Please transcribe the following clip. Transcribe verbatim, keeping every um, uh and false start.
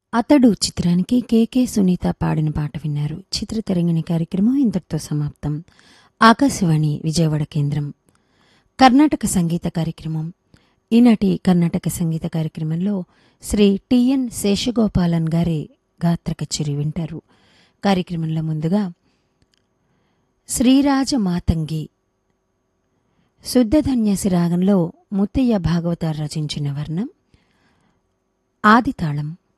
అతడు చిత్రానికి కె.కె. సునీత పాడిన పాట విన్నారు. చిత్ర తరంగిణి కార్యక్రమం ఇంతటితో సమాప్తం. ఆకాశవాణి విజయవాడ కేంద్రం. కర్ణాటక సంగీత కార్యక్రమం. ఈనాటి కర్ణాటక సంగీత కార్యక్రమంలో శ్రీ టిఎన్ శేషగోపాలన్ గారి గాత్ర కచేరీ వింటారు. కార్యక్రమంలో ముందుగా శ్రీరాజ మాతంగి శుద్ధధన్యసి రాగంలో ముత్తయ్య భాగవతార్ రచించిన వర్ణం, ఆదితాళం.